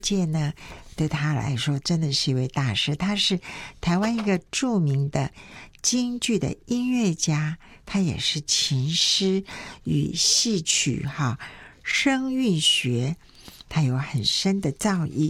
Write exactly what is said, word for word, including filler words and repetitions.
界呢，对他来说真的是一位大师。他是台湾一个著名的京剧的音乐家，他也是琴师与戏曲哈声韵学，他有很深的造诣。